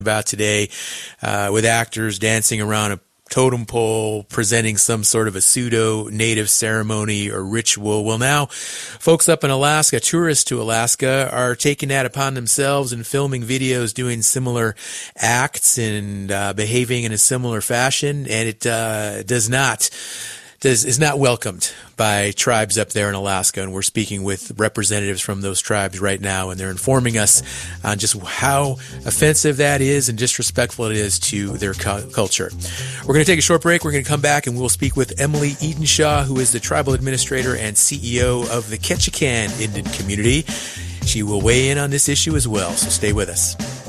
about today, with actors dancing around a totem pole, presenting some sort of a pseudo-native ceremony or ritual. Well, now, folks up in Alaska, tourists to Alaska, are taking that upon themselves and filming videos doing similar acts and behaving in a similar fashion, and it is not welcomed by tribes up there in Alaska, and we're speaking with representatives from those tribes right now, and they're informing us on just how offensive that is and disrespectful it is to their culture. We're going to take a short break. We're going to come back, and we'll speak with Emily Edenshaw, who is the tribal administrator and CEO of the Ketchikan Indian community. She will weigh in on this issue as well, so stay with us.